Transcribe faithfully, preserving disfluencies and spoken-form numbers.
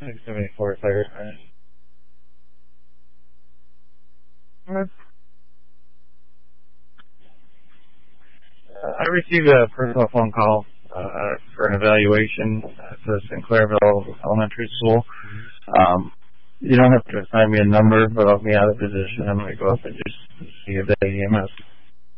six seventy-four Fire Department. Uh, I received a personal phone call uh, for an evaluation at the Sinclairville Elementary School. Um, you don't have to assign me a number, but I'll be out of position. I'm going to go up and just see if the E M S